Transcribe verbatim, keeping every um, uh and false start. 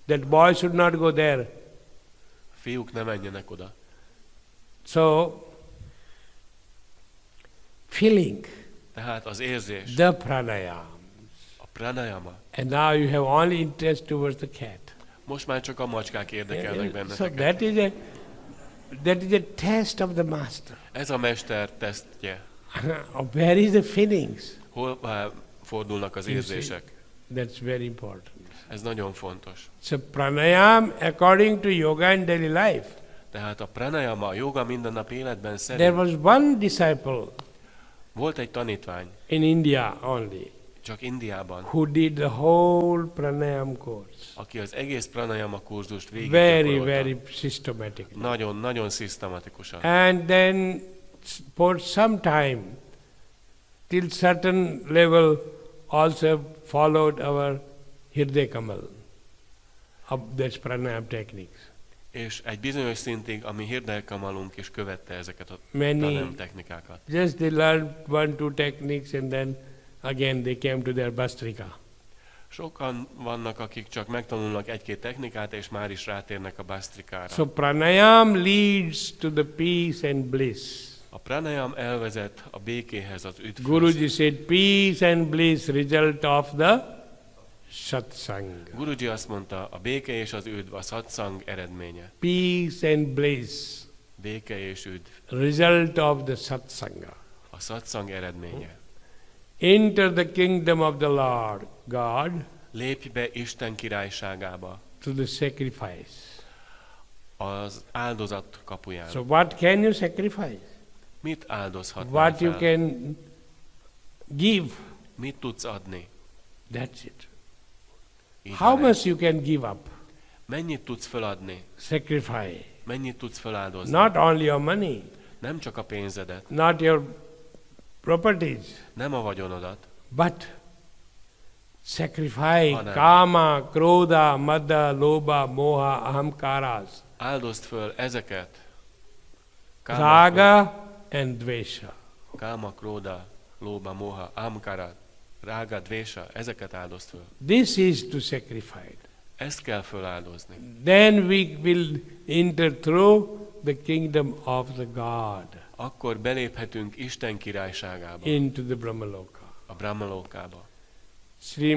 That boy should not go there. Fiúk, ne menjenek oda. So, feeling, Tehát az érzés, the pranayama. a pranayama. And now you have only interest towards the cat. Most már csak a macskák érdekelnek So benneteket. that is a that is a test of the master. Ez a mester tesztje. Where is the feelings? Hol uh, fordulnak az érzések? That's very important. Ez nagyon fontos. So pranayam, according to yoga and daily life, Tehát a pranayama, a joga mindennapi életben there szerint was one disciple volt egy tanítvány, in India only csak Indiában, who did the whole pranayam course. aki az egész pranayama kurzust Very, végiggyakorolta. very systematically. Nagyon, nagyon szisztematikusan. And then for some time, till certain level, also followed our Hriday Kamal of this pranayam techniques. És egy bizonyos szintig, ami Hriday Kamalunk is követte ezeket a Many, pranayam technikákat. just they learned one, two techniques and then again they came to their Bastrika. Sokan vannak, akik csak megtanulnak egy-két technikát, és már is rátérnek a bastrikára. So pranayam leads to the peace and bliss. A pranayam elvezet a békéhez, az üdvhöz. Guruji said peace and bliss result of the satsang. Guruji azt mondta, a béke és az üdv a satsang eredménye. Peace and bliss Béke és üdv result of the satsanga. a satsang eredménye. Enter the kingdom of the Lord God Lépj be Isten királyságába, to the sacrifice. az áldozat kapuján. So what can you sacrifice? Mit áldozhatnál What you fel? can give, Mit tudsz adni? that's it. Így How van ez. much you can give up? Mennyit tudsz feladni? Sacrifice. Mennyit tudsz feláldozni? Not only your money, Nem csak a pénzedet, not your properties, nem a vagyonodat, but sacrifice Hanem. kama, krodha, madha, lobha, moha, ahamkaras, áldozd föl ezeket. Káma, raga and dvesha. káma, króda, lóba, moha, amkara, rága, dvésa, ezeket áldozd föl. This is to sacrifice. Ezt kell föláldozni. Then we will enter through the kingdom of the God Akkor beléphetünk Isten királyságába, into the Brahmaloka. a Brahmalókába. Sri